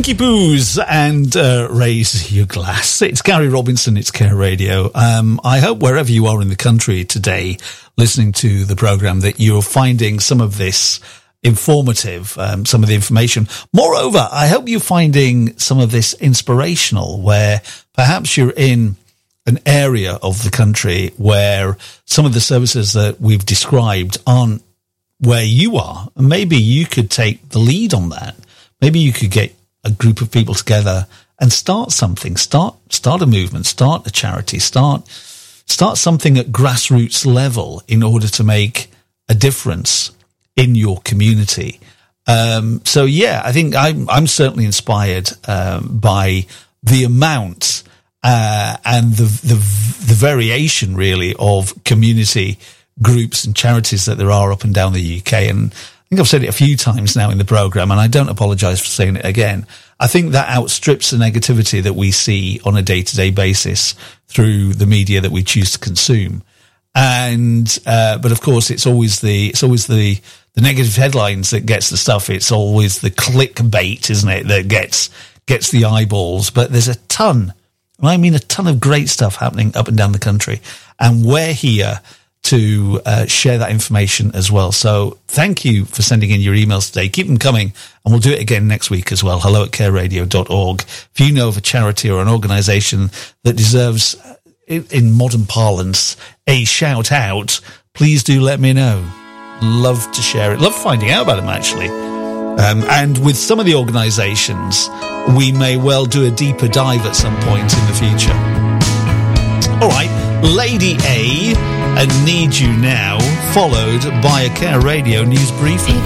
Mickey Boos and Raise Your Glass. It's Gary Robinson, it's Care Radio. I hope wherever you are in the country today listening to the programme that you're finding some of this informative, some of the information. Moreover, I hope you're finding some of this inspirational, where perhaps you're in an area of the country where some of the services that we've described aren't where you are. And maybe you could take the lead on that. Maybe you could get a group of people together and start something, start a movement, start a charity, start something at grassroots level in order to make a difference in your community. So yeah, I think I'm certainly inspired by the amount and the variation really of community groups and charities that there are up and down the UK. And I think I've said it a few times now in the programme, and I don't apologise for saying it again. I think that outstrips the negativity that we see on a day-to-day basis through the media that we choose to consume. And but of course, it's always the negative headlines that gets the stuff. It's always the clickbait, isn't it, that gets the eyeballs. But there's a ton, and I mean a ton of great stuff happening up and down the country, and we're here to share that information as well. So thank you for sending in your emails today. Keep them coming, and we'll do it again next week as well. hello@careradio.org. If you know of a charity or an organisation that deserves, in modern parlance, a shout out, please do let me know. Love to share it. Love finding out about them, actually. And with some of the organisations, we may well do a deeper dive at some point in the future. All right, Lady A and Need You Now, followed by a Care Radio news briefing.